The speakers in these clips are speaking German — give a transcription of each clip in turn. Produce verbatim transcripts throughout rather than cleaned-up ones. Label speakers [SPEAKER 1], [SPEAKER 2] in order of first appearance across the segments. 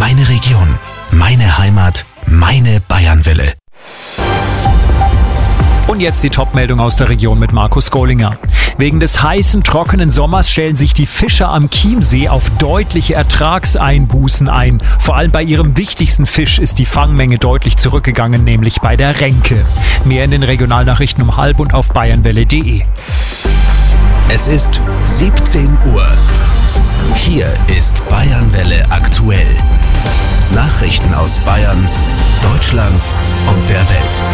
[SPEAKER 1] meine Region, meine Heimat, meine Bayernwelle.
[SPEAKER 2] Und jetzt die Top-Meldung aus der Region mit Markus Gollinger. Wegen des heißen, trockenen Sommers stellen sich die Fischer am Chiemsee auf deutliche Ertragseinbußen ein. Vor allem bei ihrem wichtigsten Fisch ist die Fangmenge deutlich zurückgegangen, nämlich bei der Renke. Mehr in den Regionalnachrichten um halb und auf bayernwelle punkt de.
[SPEAKER 1] Es ist siebzehn Uhr. Hier ist Bayernwelle aktuell. Nachrichten aus Bayern, Deutschland und der Welt.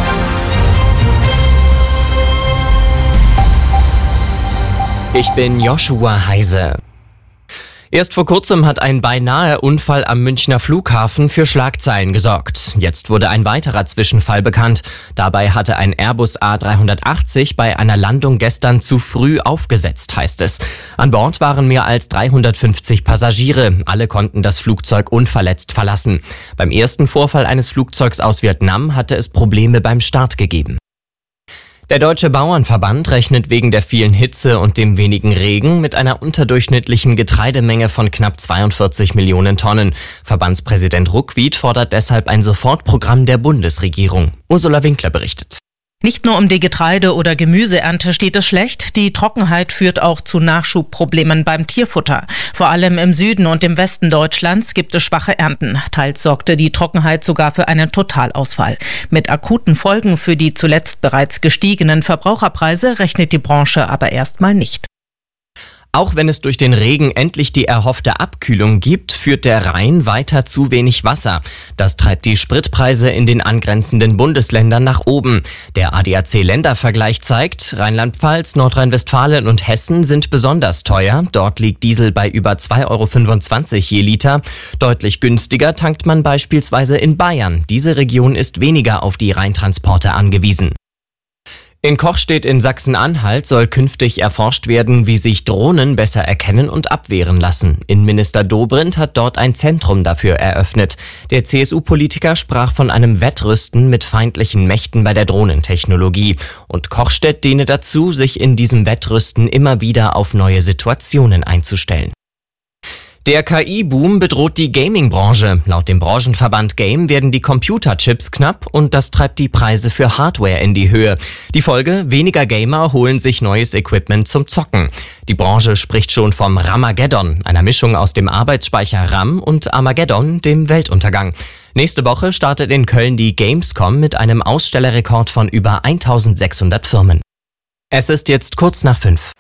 [SPEAKER 3] Ich bin Joshua Heise. Erst vor kurzem hat ein beinahe Unfall am Münchner Flughafen für Schlagzeilen gesorgt. Jetzt wurde ein weiterer Zwischenfall bekannt. Dabei hatte ein Airbus A drei achtzig bei einer Landung gestern zu früh aufgesetzt, heißt es. An Bord waren mehr als dreihundertfünfzig Passagiere. Alle konnten das Flugzeug unverletzt verlassen. Beim ersten Vorfall eines Flugzeugs aus Vietnam hatte es Probleme beim Start gegeben. Der Deutsche Bauernverband rechnet wegen der vielen Hitze und dem wenigen Regen mit einer unterdurchschnittlichen Getreidemenge von knapp zweiundvierzig Millionen Tonnen. Verbandspräsident Ruckwied fordert deshalb ein Sofortprogramm der Bundesregierung. Ursula Winkler berichtet.
[SPEAKER 4] Nicht nur um die Getreide- oder Gemüseernte steht es schlecht, die Trockenheit führt auch zu Nachschubproblemen beim Tierfutter. Vor allem im Süden und im Westen Deutschlands gibt es schwache Ernten. Teils sorgte die Trockenheit sogar für einen Totalausfall. Mit akuten Folgen für die zuletzt bereits gestiegenen Verbraucherpreise rechnet die Branche aber erstmal nicht.
[SPEAKER 3] Auch wenn es durch den Regen endlich die erhoffte Abkühlung gibt, führt der Rhein weiter zu wenig Wasser. Das treibt die Spritpreise in den angrenzenden Bundesländern nach oben. Der A D A C-Ländervergleich zeigt, Rheinland-Pfalz, Nordrhein-Westfalen und Hessen sind besonders teuer. Dort liegt Diesel bei über zwei Euro fünfundzwanzig je Liter. Deutlich günstiger tankt man beispielsweise in Bayern. Diese Region ist weniger auf die Rheintransporte angewiesen. In Kochstedt in Sachsen-Anhalt soll künftig erforscht werden, wie sich Drohnen besser erkennen und abwehren lassen. Innenminister Dobrindt hat dort ein Zentrum dafür eröffnet. Der C S U-Politiker sprach von einem Wettrüsten mit feindlichen Mächten bei der Drohnentechnologie. Und Kochstedt diene dazu, sich in diesem Wettrüsten immer wieder auf neue Situationen einzustellen. Der K I-Boom bedroht die Gaming-Branche. Laut dem Branchenverband Game werden die Computerchips knapp und das treibt die Preise für Hardware in die Höhe. Die Folge: weniger Gamer holen sich neues Equipment zum Zocken. Die Branche spricht schon vom Ramageddon, einer Mischung aus dem Arbeitsspeicher RAM und Armageddon, dem Weltuntergang. Nächste Woche startet in Köln die Gamescom mit einem Ausstellerrekord von über eintausendsechshundert Firmen. Es ist jetzt kurz nach fünf.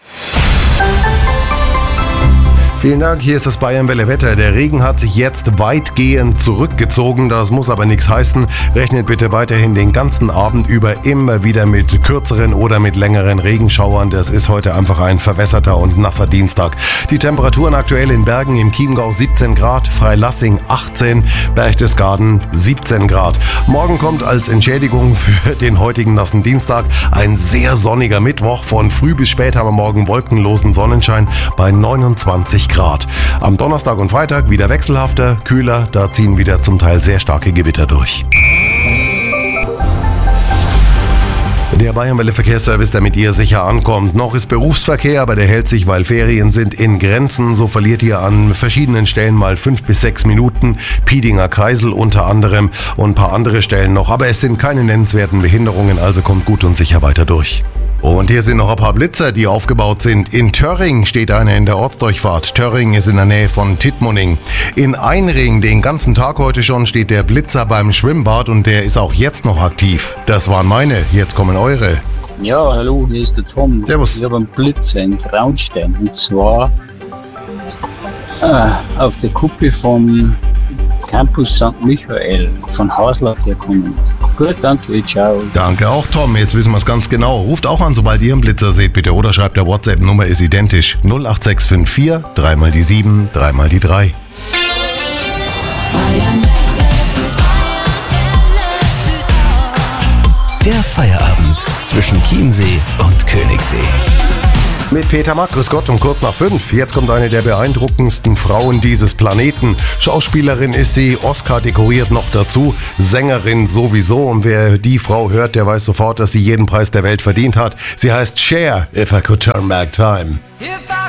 [SPEAKER 5] Vielen Dank, hier ist das Bayernwelle Wetter. Der Regen hat sich jetzt weitgehend zurückgezogen, das muss aber nichts heißen. Rechnet bitte weiterhin den ganzen Abend über immer wieder mit kürzeren oder mit längeren Regenschauern. Das ist heute einfach ein verwässerter und nasser Dienstag. Die Temperaturen aktuell in Bergen im Chiemgau siebzehn Grad, Freilassing achtzehn, Berchtesgaden siebzehn Grad. Morgen kommt als Entschädigung für den heutigen nassen Dienstag ein sehr sonniger Mittwoch. Von früh bis spät haben wir morgen wolkenlosen Sonnenschein bei neunundzwanzig Grad. Am Donnerstag und Freitag wieder wechselhafter, kühler, da ziehen wieder zum Teil sehr starke Gewitter durch. Der Bayernwelle Verkehrsservice, der mit ihr sicher ankommt. Noch ist Berufsverkehr, aber der hält sich, weil Ferien sind, in Grenzen. So verliert ihr an verschiedenen Stellen mal fünf bis sechs Minuten. Piedinger Kreisel unter anderem und ein paar andere Stellen noch. Aber es sind keine nennenswerten Behinderungen, also kommt gut und sicher weiter durch. Und hier sind noch ein paar Blitzer, die aufgebaut sind. In Törring steht einer in der Ortsdurchfahrt. Törring ist in der Nähe von Tittmoning. In Einring, den ganzen Tag heute schon, steht der Blitzer beim Schwimmbad und der ist auch jetzt noch aktiv. Das waren meine, jetzt kommen eure.
[SPEAKER 6] Ja, hallo, hier ist der Tom.
[SPEAKER 5] Servus.
[SPEAKER 6] Ich habe einen Blitzer in Traunstein und zwar äh, auf der Kuppe vom Campus Sankt Michael von Haslach herkommen. Gut, danke, ciao.
[SPEAKER 5] Danke auch, Tom. Jetzt wissen wir es ganz genau. Ruft auch an, sobald ihr einen Blitzer seht, bitte. Oder schreibt, der WhatsApp-Nummer ist identisch. null acht sechs fünf vier, dreimal die sieben, dreimal die drei.
[SPEAKER 1] Der Feierabend zwischen Chiemsee und Königssee.
[SPEAKER 5] Mit Peter Mack, grüß Gott, um kurz nach fünf. Jetzt kommt eine der beeindruckendsten Frauen dieses Planeten. Schauspielerin ist sie, Oscar dekoriert noch dazu, Sängerin sowieso. Und wer die Frau hört, der weiß sofort, dass sie jeden Preis der Welt verdient hat. Sie heißt Cher, If I Could Turn Back Time.